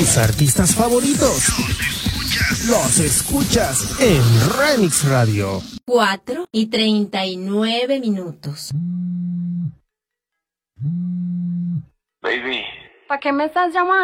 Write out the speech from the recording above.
Tus artistas favoritos los escuchas en Remix Radio. 4:39. Baby. ¿Para qué me estás llamando?